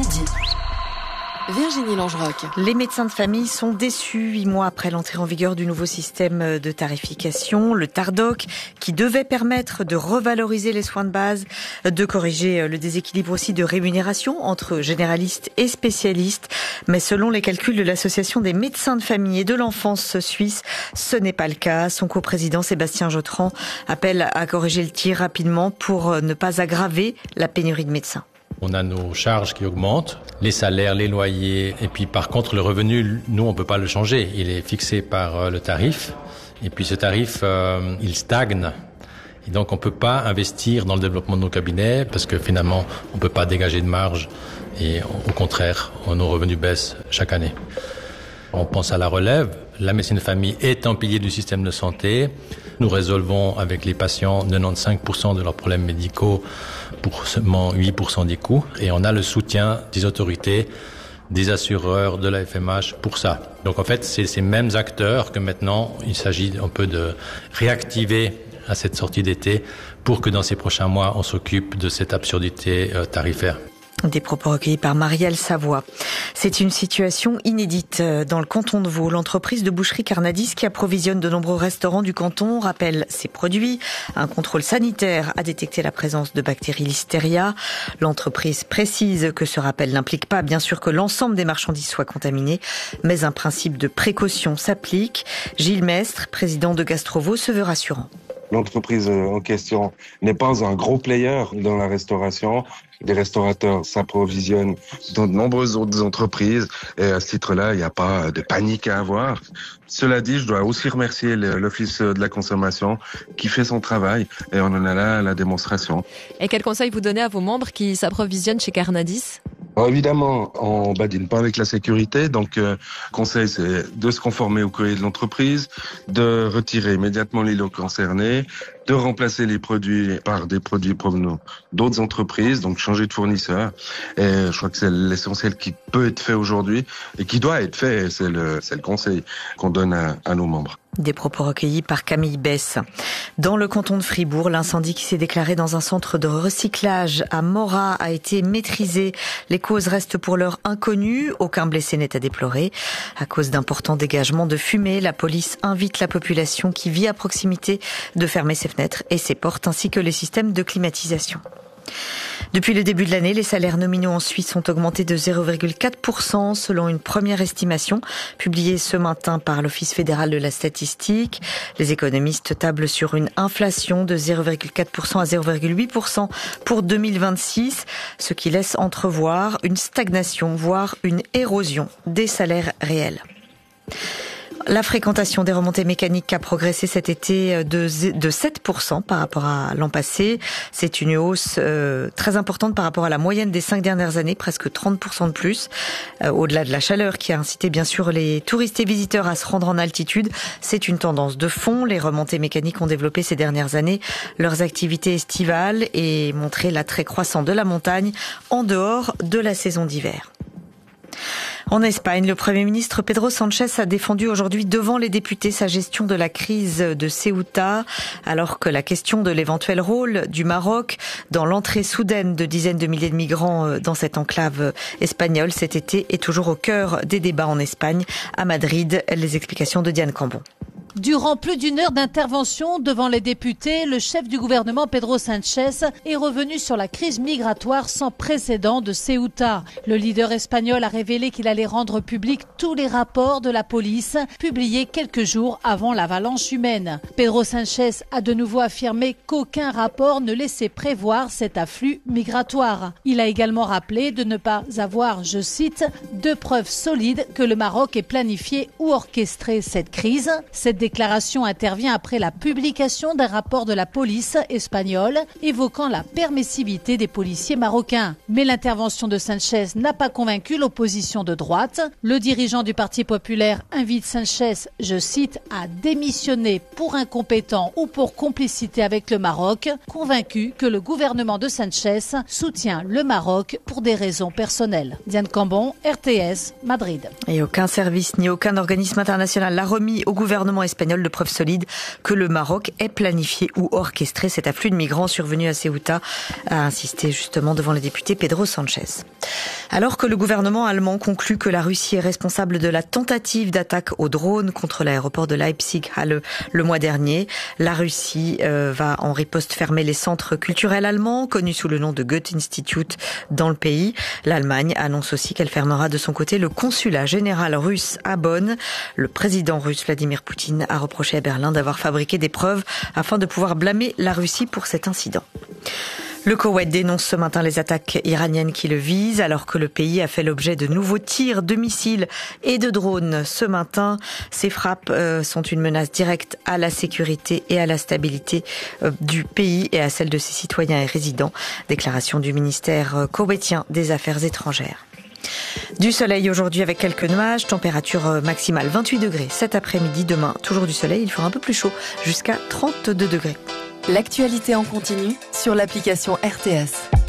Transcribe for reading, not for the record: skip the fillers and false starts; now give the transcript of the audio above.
midi. Virginie Langeroc. Les médecins de famille sont déçus 8 mois après l'entrée en vigueur du nouveau système de tarification, le TARDOC, qui devait permettre de revaloriser les soins de base, de corriger le déséquilibre aussi de rémunération entre généralistes et spécialistes. Mais selon les calculs de l'Association des médecins de famille et de l'enfance suisse, ce n'est pas le cas. Son coprésident Sébastien Jotran appelle à corriger le tir rapidement pour ne pas aggraver la pénurie de médecins. On a nos charges qui augmentent, les salaires, les loyers, et puis par contre le revenu, nous on peut pas le changer, il est fixé par le tarif, et puis ce tarif, il stagne, et donc on peut pas investir dans le développement de nos cabinets, parce que finalement on peut pas dégager de marge, et au contraire, nos revenus baissent chaque année. On pense à la relève, la médecine de famille est un pilier du système de santé. Nous résolvons avec les patients 95% de leurs problèmes médicaux pour seulement 8% des coûts. Et on a le soutien des autorités, des assureurs, de la FMH pour ça. Donc en fait, c'est ces mêmes acteurs que maintenant, il s'agit un peu de réactiver à cette sortie d'été pour que dans ces prochains mois, on s'occupe de cette absurdité tarifaire. Des propos recueillis par Marielle Savoie. C'est une situation inédite dans le canton de Vaud. L'entreprise de boucherie Carnadis qui approvisionne de nombreux restaurants du canton rappelle ses produits. Un contrôle sanitaire a détecté la présence de bactéries Listeria. L'entreprise précise que ce rappel n'implique pas bien sûr que l'ensemble des marchandises soient contaminées, mais un principe de précaution s'applique. Gilles Mestre, président de Gastro-Vaud, se veut rassurant. L'entreprise en question n'est pas un gros player dans la restauration. Les restaurateurs s'approvisionnent dans de nombreuses autres entreprises et à ce titre-là, il n'y a pas de panique à avoir. Cela dit, je dois aussi remercier l'Office de la consommation qui fait son travail et on en a là la démonstration. Et quel conseil vous donnez à vos membres qui s'approvisionnent chez Carnadis ? Alors évidemment, on badine pas avec la sécurité, donc conseil c'est de se conformer au courrier de l'entreprise, de retirer immédiatement les lots concernés, de remplacer les produits par des produits provenant d'autres entreprises, donc changer de fournisseur. Et je crois que c'est l'essentiel qui peut être fait aujourd'hui et qui doit être fait. C'est le conseil qu'on donne à nos membres. Des propos recueillis par Camille Besse. Dans le canton de Fribourg, l'incendie qui s'est déclaré dans un centre de recyclage à Morat a été maîtrisé. Les causes restent pour l'heure inconnues. Aucun blessé n'est à déplorer. À cause d'importants dégagements de fumée, la police invite la population qui vit à proximité de fermer ses fenêtres et ses portes ainsi que les systèmes de climatisation. Depuis le début de l'année, les salaires nominaux en Suisse ont augmenté de 0,4% selon une première estimation publiée ce matin par l'Office fédéral de la statistique. Les économistes tablent sur une inflation de 0,4% à 0,8% pour 2026, ce qui laisse entrevoir une stagnation, voire une érosion des salaires réels. La fréquentation des remontées mécaniques a progressé cet été de 7% par rapport à l'an passé. C'est une hausse très importante par rapport à la moyenne des 5 dernières années, presque 30% de plus. Au-delà de la chaleur qui a incité bien sûr les touristes et visiteurs à se rendre en altitude, c'est une tendance de fond. Les remontées mécaniques ont développé ces dernières années leurs activités estivales et montré l'attrait croissant de la montagne en dehors de la saison d'hiver. En Espagne, le Premier ministre Pedro Sánchez a défendu aujourd'hui devant les députés sa gestion de la crise de Ceuta, alors que la question de l'éventuel rôle du Maroc dans l'entrée soudaine de dizaines de milliers de migrants dans cette enclave espagnole cet été est toujours au cœur des débats en Espagne. À Madrid, les explications de Diane Cambon. Durant plus d'une heure d'intervention devant les députés, le chef du gouvernement Pedro Sánchez est revenu sur la crise migratoire sans précédent de Ceuta. Le leader espagnol a révélé qu'il allait rendre public tous les rapports de la police publiés quelques jours avant l'avalanche humaine. Pedro Sánchez a de nouveau affirmé qu'aucun rapport ne laissait prévoir cet afflux migratoire. Il a également rappelé de ne pas avoir, je cite, de preuves solides que le Maroc ait planifié ou orchestré cette crise. Cette déclaration intervient après la publication d'un rapport de la police espagnole évoquant la permissivité des policiers marocains. Mais l'intervention de Sánchez n'a pas convaincu l'opposition de droite. Le dirigeant du Parti populaire invite Sánchez, je cite, à démissionner pour incompétent ou pour complicité avec le Maroc, convaincu que le gouvernement de Sánchez soutient le Maroc pour des raisons personnelles. Diane Cambon, RTS, Madrid. Et aucun service ni aucun organisme international n'a remis au gouvernement espagnol de preuves solides que le Maroc ait planifié ou orchestré cet afflux de migrants survenu à Ceuta, a insisté justement devant les députés Pedro Sánchez. Alors que le gouvernement allemand conclut que la Russie est responsable de la tentative d'attaque au drone contre l'aéroport de Leipzig-Halle le mois dernier, la Russie va en riposte fermer les centres culturels allemands, connus sous le nom de Goethe-Institut dans le pays. L'Allemagne annonce aussi qu'elle fermera de son côté le consulat général russe à Bonn. Le président russe Vladimir Poutine a reproché à Berlin d'avoir fabriqué des preuves afin de pouvoir blâmer la Russie pour cet incident. Le Koweït dénonce ce matin les attaques iraniennes qui le visent, alors que le pays a fait l'objet de nouveaux tirs de missiles et de drones ce matin. Ces frappes sont une menace directe à la sécurité et à la stabilité du pays et à celle de ses citoyens et résidents. Déclaration du ministère koweïtien des Affaires étrangères. Du soleil aujourd'hui avec quelques nuages, température maximale 28 degrés cet après-midi. Demain, toujours du soleil, il fera un peu plus chaud, jusqu'à 32 degrés. L'actualité en continu sur l'application RTS.